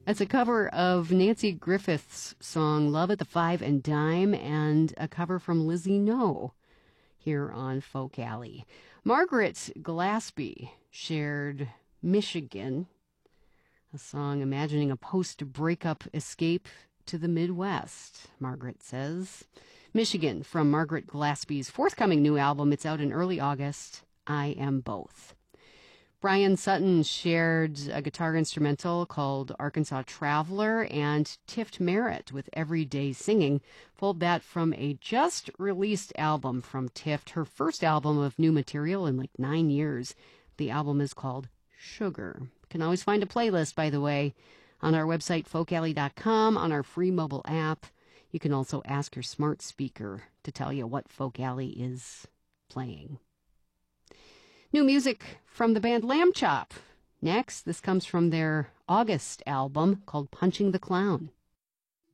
It's a cover of Nancy Griffith's song Love at the Five and Dime, and a cover from Lizzie No here on Folk Alley. Margaret Glaspie shared Michigan, a song imagining a post-breakup escape to the Midwest, Margaret says. Michigan from Margaret Glaspie's forthcoming new album. It's out in early August, I Am Both. Brian Sutton shared a guitar instrumental called Arkansas Traveler, and Tift Merritt with Everyday Singing pulled that from a just-released album from Tift, her first album of new material in like 9 years. The album is called Sugar. You can always find a playlist, by the way, on our website, folkalley.com, on our free mobile app. You can also ask your smart speaker to tell you what Folk Alley is playing. New music from the band Lamb Chop. Next, this comes from their August album called Punching the Clown.